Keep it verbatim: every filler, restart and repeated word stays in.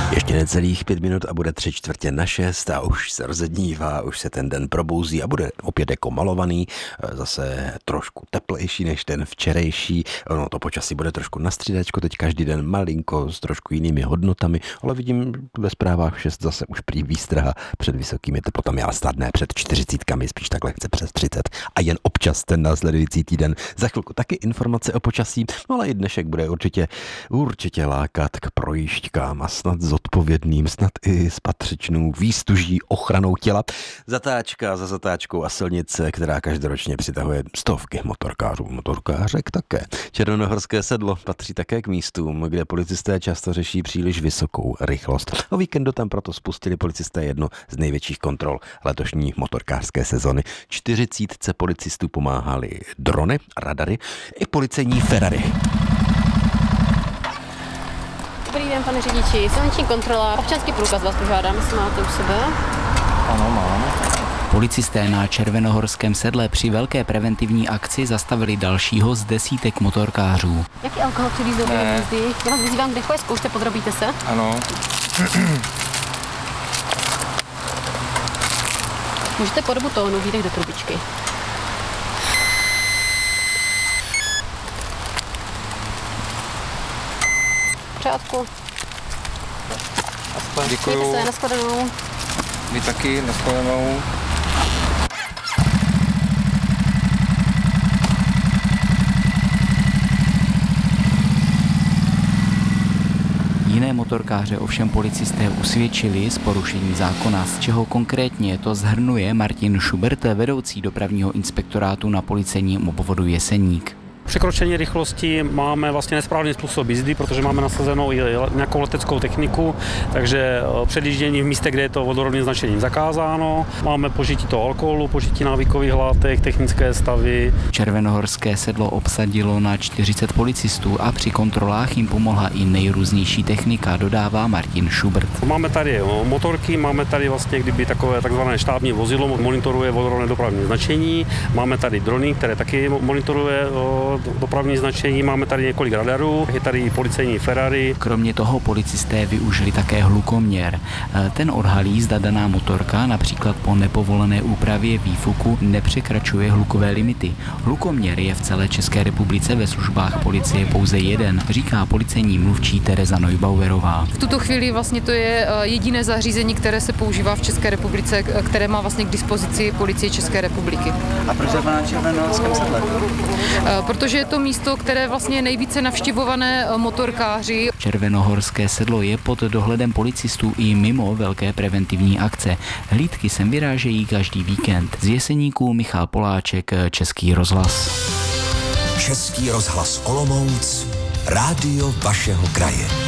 Ještě necelých pět minut a bude tři čtvrtě na šest a už se rozednívá, už se ten den probouzí a bude opět jako malovaný, zase trošku teplejší než ten včerejší. Ono to počasí bude trošku na střídačku, teď každý den malinko s trošku jinými hodnotami, ale vidím ve zprávách šest zase už prý výstraha před vysokými teplotami, ale snad ne před čtyřicítkami, spíš tak lehce přes třicet a jen občas ten následující týden. Za chvilku taky informace o počasí, no ale i dnešek bude určitě, určitě lákat k projížďkám a snad zodpovědným, snad i s patřičnou výstuží ochranou těla. Zatáčka za zatáčkou a silnice, která každoročně přitahuje stovky motorkářů, motorkářek také. Červenohorské sedlo patří také k místům, kde policisté často řeší příliš vysokou rychlost. O víkendu tam proto spustili policisté jednu z největších kontrol letošní motorkářské sezony. Čtyřicítce policistů pomáhali drony, radary i policejní Ferrari. Dobrý den, pane řidiči. Silniční kontrola. Občanský průkaz vás požádám, jestli máte u sebe. Ano, mám. Policisté na Červenohorském sedle při velké preventivní akci zastavili dalšího z desítek motorkářů. Jaký alkohol při výzdobě jízdy? Já vás vyzývám k dechové zkoušce, podrobíte se? Ano. Můžete po dobu tónu výdech do trubičky. V pořádku. Děkuju. Mějte se, nashledanou. Vy taky, nashledanou. Jiné motorkáře ovšem policisté usvědčili z porušení zákona, z čeho konkrétně to shrnuje Martin Schubert, vedoucí dopravního inspektorátu na policejním obvodu Jeseník. Překročení rychlosti máme vlastně nesprávný způsob jízdy, protože máme nasazenou i nějakou leteckou techniku, takže předjíždění v místě, kde je to vodorovným značením zakázáno. Máme požití toho alkoholu, požití návykových látek, technické stavy. Červenohorské sedlo obsadilo na čtyřicet policistů a při kontrolách jim pomohla i nejrůznější technika, dodává Martin Schubert. Máme tady motorky, máme tady vlastně kdyby takové takzvané štábní vozidlo, monitoruje vodorovné dopravní značení. Máme tady drony, které taky monitoruje dopravní značení, máme tady několik radarů, je tady i policejní Ferrari. Kromě toho policisté využili také hlukoměr. Ten odhalí, zda daná motorka například po nepovolené úpravě výfuku nepřekračuje hlukové limity. Hlukoměr je v celé České republice ve službách policie pouze jeden, říká policejní mluvčí Tereza Neubauerová. V tuto chvíli vlastně to je jediné zařízení, které se používá v České republice, které má vlastně k dispozici policie České republiky. A proč zrovna na Červenohorském sedle? Protože je to místo, které vlastně je nejvíce navštěvované motorkáři. Červenohorské sedlo je pod dohledem policistů i mimo velké preventivní akce. Hlídky sem vyrážejí každý víkend. Z Jeseníků Michal Poláček, Český rozhlas. Český rozhlas Olomouc, rádio vašeho kraje.